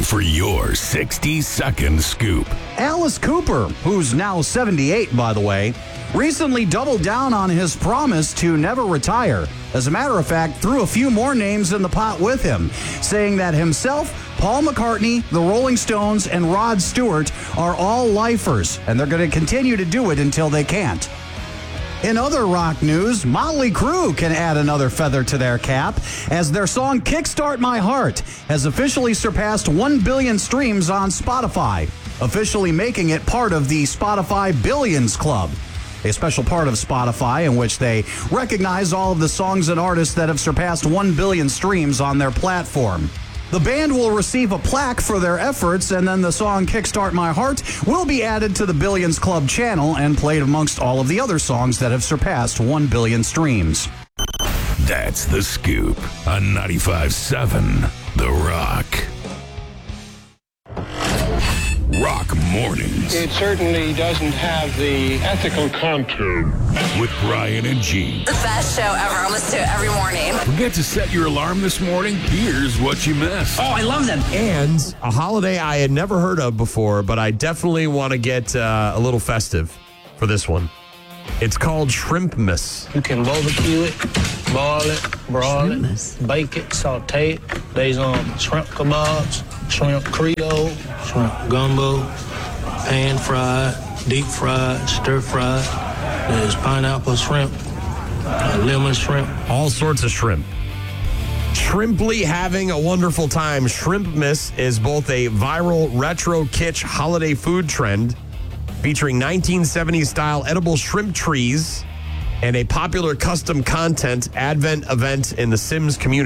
for your 60-second scoop. Alice Cooper, who's now 78, by the way, recently doubled down on his promise to never retire. As a matter of fact, threw a few more names in the pot with him, saying that himself, Paul McCartney, the Rolling Stones, and Rod Stewart are all lifers, and they're going to continue to do it until they can't. In other rock news, Motley Crue can add another feather to their cap as their song Kickstart My Heart has officially surpassed 1 billion streams on Spotify, officially making it part of the Spotify Billions Club, a special part of Spotify in which they recognize all of the songs and artists that have surpassed 1 billion streams on their platform. The band will receive a plaque for their efforts, and then the song Kickstart My Heart will be added to the Billions Club channel and played amongst all of the other songs that have surpassed 1 billion streams. That's The Scoop on 95.7 The Rock. Rock Mornings. It certainly doesn't have the ethical contour. With Brian and Gene. The best show ever. I listen to it every morning. Forget to set your alarm this morning? Here's what you missed. Oh, I love them. And a holiday I had never heard of before, but I definitely want to get a little festive for this one. It's called Shrimpmas. You can barbecue it, boil it, broil it, bake it, saute it. There's shrimp kebabs, shrimp creole, shrimp gumbo, pan fried, deep fried, stir fried. There's pineapple shrimp, lemon shrimp. All sorts of shrimp. Shrimply having a wonderful time. Shrimpmas is both a viral retro kitsch holiday food trend featuring 1970s style edible shrimp trees and a popular custom content advent event in the Sims community.